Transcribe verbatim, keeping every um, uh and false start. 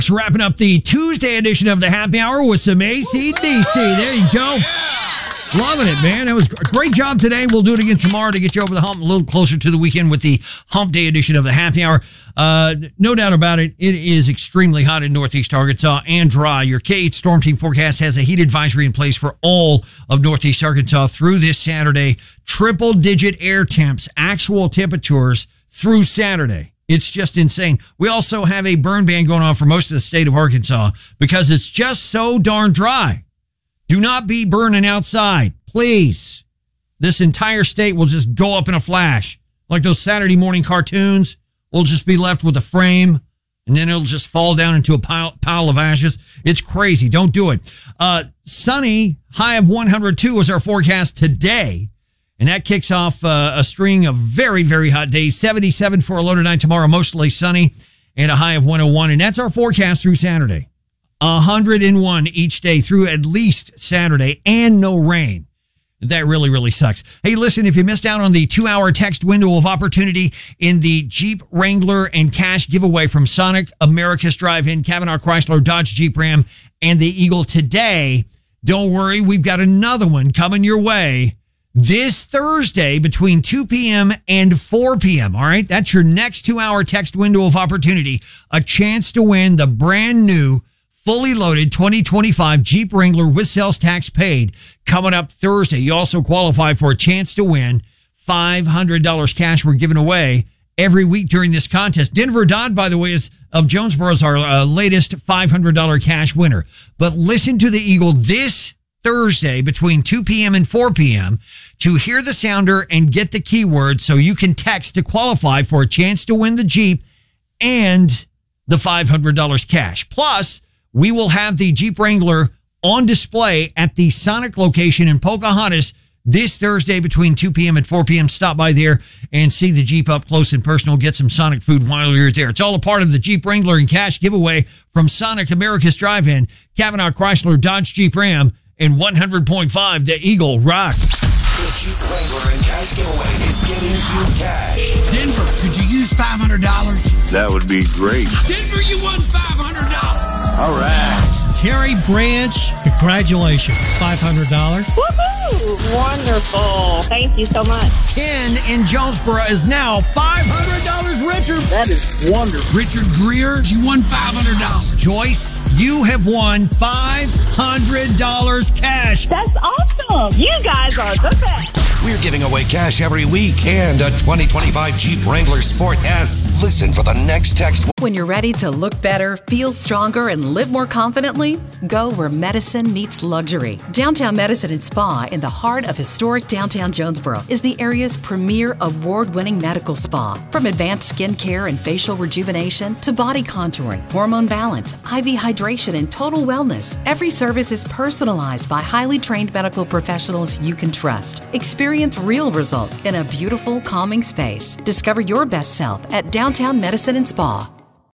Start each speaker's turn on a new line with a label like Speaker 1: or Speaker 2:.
Speaker 1: Wrapping up the Tuesday edition of the Happy Hour with some A C D C. There you go. Loving it, man. It was a great job today. We'll do it again tomorrow to get you over the hump a little closer to the weekend with the Hump Day edition of the Happy Hour. Uh, no doubt about it, it is extremely hot in Northeast Arkansas and dry. Your K eight Storm Team forecast has a heat advisory in place for all of Northeast Arkansas through this Saturday. Triple-digit air temps, actual temperatures through Saturday. It's just insane. We also have a burn ban going on for most of the state of Arkansas because it's just so darn dry. Do not be burning outside, please. This entire state will just go up in a flash. Like those Saturday morning cartoons, we'll just be left with a frame, and then it'll just fall down into a pile, pile of ashes. It's crazy. Don't do it. Uh, sunny, high of one hundred two is our forecast today. And that kicks off uh, a string of very, very hot days. seventy-seven for a low tonight, tomorrow, mostly sunny, and a high of one oh one. And that's our forecast through Saturday. one hundred one each day through at least Saturday, and no rain. That really, really sucks. Hey, listen, if you missed out on the two-hour text window of opportunity in the Jeep Wrangler and cash giveaway from Sonic, America's Drive-In, Kavanaugh Chrysler, Dodge Jeep Ram, and the Eagle today, don't worry, we've got another one coming your way this Thursday between two p.m. and four p.m., all right? That's your next two-hour text window of opportunity. A chance to win the brand new, fully loaded twenty twenty-five Jeep Wrangler with sales tax paid coming up Thursday. You also qualify for a chance to win five hundred dollars cash we're giving away every week during this contest. Denver Dodd, by the way, is of Jonesboro is our uh, latest five hundred dollars cash winner. But listen to the Eagle this Thursday between two p.m. and four p.m. to hear the sounder and get the keyword so you can text to qualify for a chance to win the Jeep and the five hundred dollars cash. Plus, we will have the Jeep Wrangler on display at the Sonic location in Pocahontas this Thursday between two p.m. and four p.m. Stop by there and see the Jeep up close and personal. Get some Sonic food while you're there. It's all a part of the Jeep Wrangler and cash giveaway from Sonic, America's Drive-In, Kavanaugh Chrysler, Dodge Jeep Ram, and one hundred point five The Eagle Rock.
Speaker 2: The Jeep Wrangler and cash giveaway is giving you cash.
Speaker 3: Denver, could you use five hundred dollars?
Speaker 4: That would be great.
Speaker 3: Denver, you won five hundred dollars.
Speaker 4: All right.
Speaker 5: Carrie Branch, congratulations. five hundred dollars.
Speaker 6: Woohoo! Wonderful. Thank you so much.
Speaker 1: Ken in Jonesboro is now five hundred dollars richer.
Speaker 6: That is wonderful.
Speaker 3: Richard Greer, you won five hundred dollars.
Speaker 1: Joyce, you have won five hundred dollars cash.
Speaker 6: That's awesome. You guys are the best.
Speaker 2: We're giving away cash every week and a twenty twenty-five Jeep Wrangler Sport S. Listen for the next text.
Speaker 7: When you're ready to look better, feel stronger, and live more confidently, go where medicine meets luxury. Downtown Medicine and Spa in the heart of historic downtown Jonesboro is the area's premier award-winning medical spa. From advanced skin care and facial rejuvenation to body contouring, hormone balance, I V hydration, and total wellness, every service is personalized by highly trained medical professionals you can trust. Experience real results in a beautiful, calming space. Discover your best self at Downtown Medicine and Spa.